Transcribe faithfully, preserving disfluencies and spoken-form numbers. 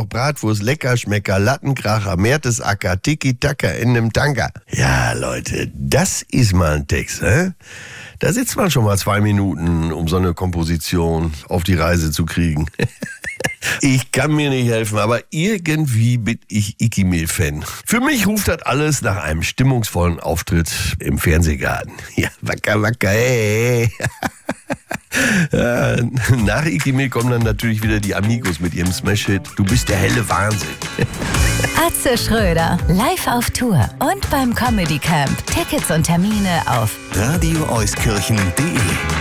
Bratwurst, lecker, Schmecker, Lattenkracher, Mertesacker, Tiki-Taka in nem Tanker. Ja, Leute, das ist mal ein Text, hä? Da sitzt man schon mal zwei Minuten, um so eine Komposition auf die Reise zu kriegen. Ich kann mir nicht helfen, aber irgendwie bin ich Ikimil-Fan. Für mich ruft das alles nach einem stimmungsvollen Auftritt im Fernsehgarten. Ja, wacker, wacker, hey. Ja, nach Ikimil kommen dann natürlich wieder die Amigos mit ihrem Smash-Hit Du bist der helle Wahnsinn. Atze Schröder, live auf Tour und beim Comedy Camp. Tickets und Termine auf radio euskirchen punkt de